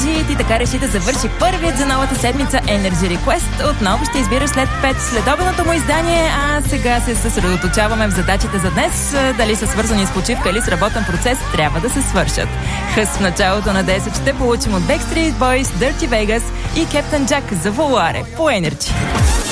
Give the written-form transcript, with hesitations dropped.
Energy. Ти така реши да завърши първият за новата седмица Energy Request. Отново ще избираш след 5 следобедното му издание, а сега се съсредоточаваме в задачите за днес. Дали са свързани с почивка или с работен процес, трябва да се свършат. Хъс в началото на 10 ще получим от Backstreet Boys, Dirty Vegas и Captain Jack за Volare по Energy.